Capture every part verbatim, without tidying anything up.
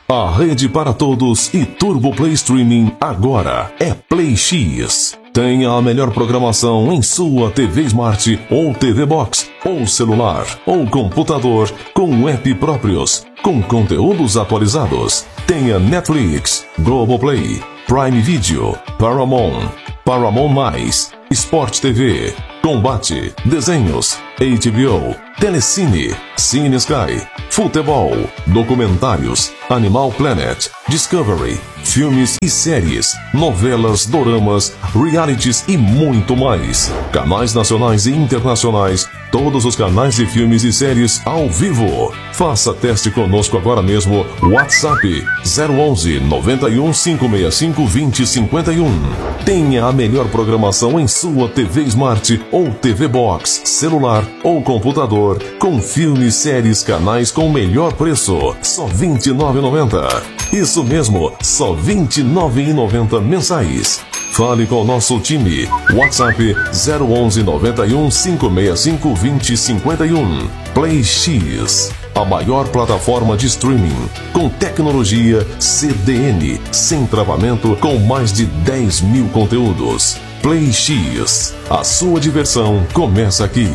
A rede para todos e Turbo Play Streaming agora é Play X. Tenha a melhor programação em sua T V Smart ou T V Box, ou celular, ou computador, com app próprios, com conteúdos atualizados. Tenha Netflix, Globoplay, Prime Video, Paramount, Paramount Mais, Sport T V, Combate, Desenhos, H B O, Telecine, Cine Sky, Futebol, Documentários, Animal Planet, Discovery, filmes e séries, novelas, doramas, realities e muito mais. Canais nacionais e internacionais, todos os canais de filmes e séries ao vivo. Faça teste conosco agora mesmo. WhatsApp zero onze, noventa e um, cinco seis cinco, vinte, cinquenta e um. Tenha a melhor programação em sua T V Smart ou T V Box, celular ou computador, com filmes, séries, canais com melhor preço. Só vinte e nove reais e noventa centavos. Isso mesmo, só vinte e nove reais e noventa centavos mensais. Fale com o nosso time. WhatsApp zero onze, noventa e um, cinco seis cinco, vinte, cinquenta e um. Play X, a maior plataforma de streaming, com tecnologia C D N, sem travamento, com mais de dez mil conteúdos. Play X, a sua diversão começa aqui.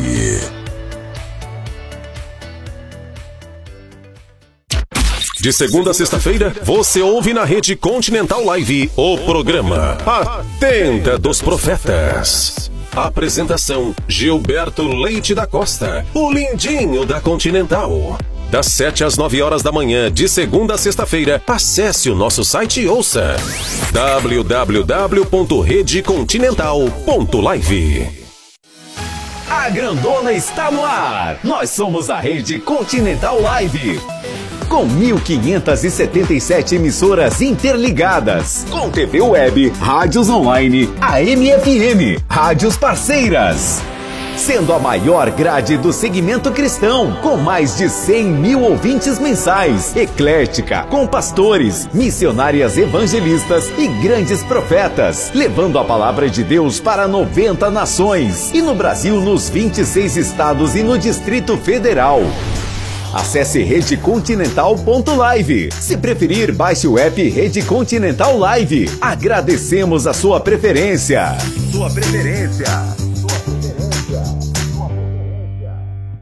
De segunda a sexta-feira, você ouve na Rede Continental Live o programa A Tenda dos Profetas. Apresentação: Gilberto Leite da Costa, o lindinho da Continental. Das sete às nove horas da manhã, de segunda a sexta-feira, acesse o nosso site e ouça w w w ponto rede continental ponto live. A grandona está no ar. Nós somos a Rede Continental Live. Com mil quinhentas e setenta e sete emissoras interligadas, com T V web, rádios online, A M F M, rádios parceiras. Sendo a maior grade do segmento cristão, com mais de cem mil ouvintes mensais, eclética, com pastores, missionárias evangelistas e grandes profetas, levando a palavra de Deus para noventa nações, e no Brasil nos vinte e seis estados e no Distrito Federal. Acesse rede continental ponto live. Se preferir, baixe o app Rede Continental Live. Agradecemos a sua preferência. Sua preferência. Sua preferência. Sua preferência.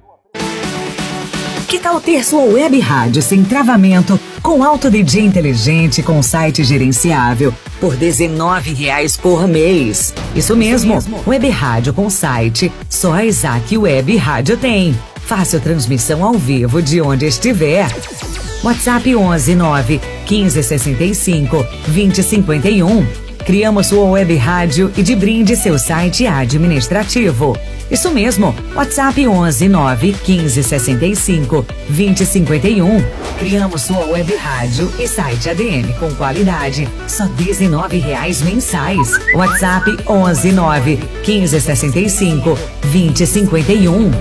Que tal ter sua web rádio sem travamento, com alto D J inteligente, com site gerenciável, por dezenove reais por mês? Isso mesmo, Isso mesmo. Web rádio com site, só a Isaac Web Rádio tem. Fácil transmissão ao vivo de onde estiver. WhatsApp onze, nove, quinze, sessenta e cinco, vinte, cinquenta e um. Criamos sua web rádio e de brinde seu site administrativo. Isso mesmo, WhatsApp onze, nove, quinze, sessenta e cinco, vinte, cinquenta e um. Criamos sua web rádio e site A D M com qualidade, só dezenove reais mensais. WhatsApp onze, nove, quinze, sessenta e cinco, vinte, cinquenta e um.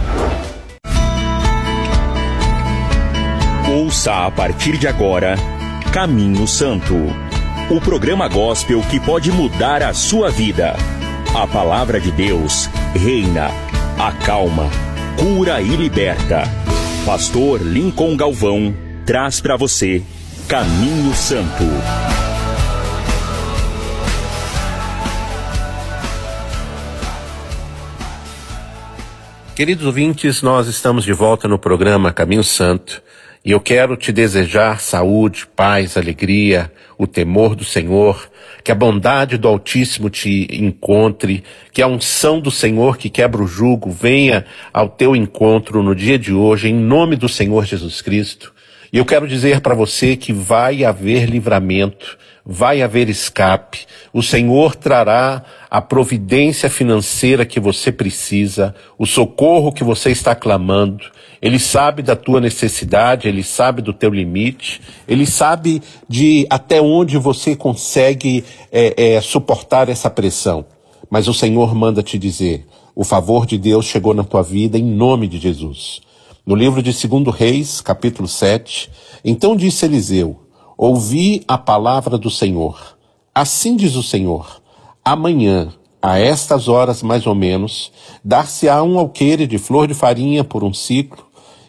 Ouça a partir de agora Caminho Santo, o programa gospel que pode mudar a sua vida. A palavra de Deus reina, acalma, cura e liberta. Pastor Lincoln Galvão traz para você Caminho Santo. Queridos ouvintes, nós estamos de volta no programa Caminho Santo. E eu quero te desejar saúde, paz, alegria, o temor do Senhor, que a bondade do Altíssimo te encontre, que a unção do Senhor que quebra o jugo venha ao teu encontro no dia de hoje, em nome do Senhor Jesus Cristo. E eu quero dizer para você que vai haver livramento, vai haver escape. O Senhor trará a providência financeira que você precisa, o socorro que você está clamando. Ele sabe da tua necessidade, Ele sabe do teu limite, Ele sabe de até onde você consegue é, é, suportar essa pressão. Mas o Senhor manda te dizer, o favor de Deus chegou na tua vida em nome de Jesus. No livro de Segundo Reis, capítulo sete, então disse Eliseu, ouvi a palavra do Senhor. Assim diz o Senhor, amanhã, a estas horas mais ou menos, dar-se-á um alqueire de flor de farinha por um ciclo,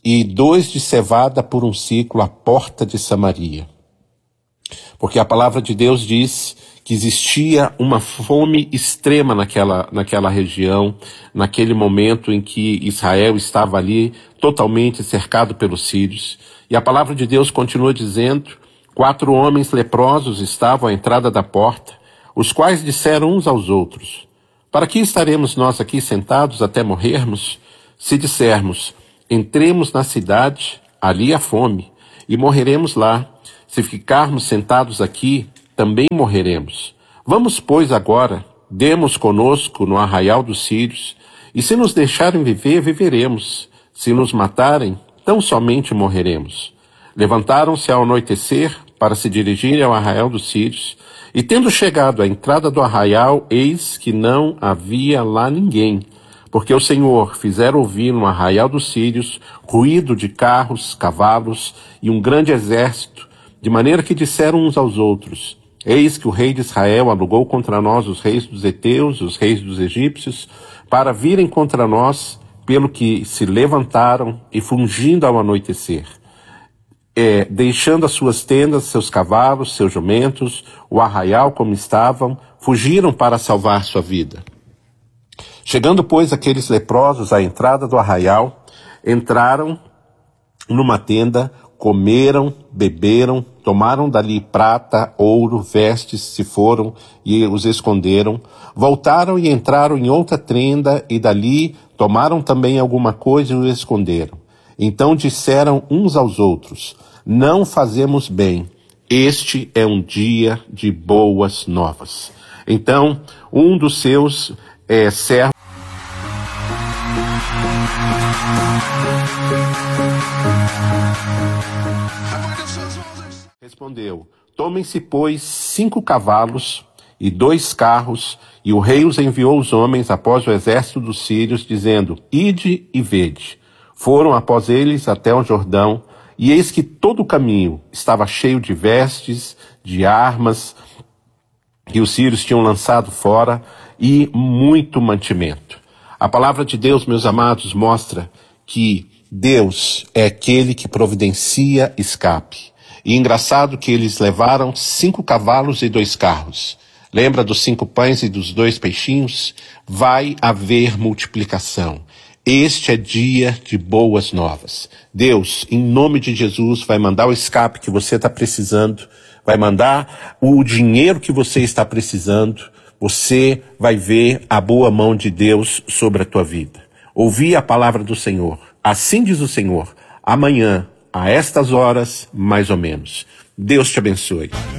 e dois de cevada por um ciclo à porta de Samaria. Porque a palavra de Deus diz que existia uma fome extrema naquela, naquela região, naquele momento em que Israel estava ali totalmente cercado pelos sírios. E a palavra de Deus continua dizendo: quatro homens leprosos estavam à entrada da porta, os quais disseram uns aos outros: para que estaremos nós aqui sentados até morrermos? Se dissermos: entremos na cidade, ali há fome, e morreremos lá. Se ficarmos sentados aqui, também morreremos. Vamos, pois, agora, demos conosco no arraial dos sírios, e se nos deixarem viver, viveremos. Se nos matarem, tão somente morreremos. Levantaram-se ao anoitecer para se dirigirem ao arraial dos sírios, e tendo chegado à entrada do arraial, eis que não havia lá ninguém, porque o Senhor fizera ouvir no arraial dos sírios ruído de carros, cavalos e um grande exército, de maneira que disseram uns aos outros: eis que o rei de Israel alugou contra nós os reis dos heteus, os reis dos egípcios, para virem contra nós, pelo que se levantaram e fugindo ao anoitecer, é, deixando as suas tendas, seus cavalos, seus jumentos, o arraial como estavam, fugiram para salvar sua vida. Chegando, pois, aqueles leprosos à entrada do arraial, entraram numa tenda, comeram, beberam, tomaram dali prata, ouro, vestes, se foram e os esconderam, voltaram e entraram em outra tenda e dali tomaram também alguma coisa e o esconderam. Então disseram uns aos outros: não fazemos bem, este é um dia de boas novas. Então um dos seus é, servos respondeu: tomem-se, pois, cinco cavalos e dois carros, e o rei os enviou os homens após o exército dos sírios, dizendo: ide e vede. Foram após eles até o Jordão, e eis que todo o caminho estava cheio de vestes, de armas, que os sírios tinham lançado fora, e muito mantimento. A palavra de Deus, meus amados, mostra que Deus é aquele que providencia escape. E engraçado que eles levaram cinco cavalos e dois carros. Lembra dos cinco pães e dos dois peixinhos? Vai haver multiplicação. Este é dia de boas novas. Deus, em nome de Jesus, vai mandar o escape que você está precisando, vai mandar o dinheiro que você está precisando. Você vai ver a boa mão de Deus sobre a tua vida. Ouvi a palavra do Senhor. Assim diz o Senhor: amanhã, a estas horas, mais ou menos. Deus te abençoe.